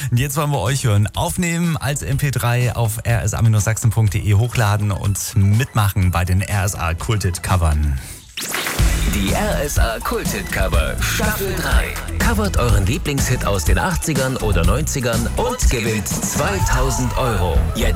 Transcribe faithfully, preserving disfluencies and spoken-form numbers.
Und jetzt wollen wir euch hören. Aufnehmen als M P drei auf r s a Sachsen punkt de hochladen und mitmachen bei den R S A Kulthit-Covern. Die R S A Kulthit-Cover Staffel drei. Covert euren Lieblingshit aus den achtzigern oder neunzigern und gewinnt zweitausend Euro. Jetzt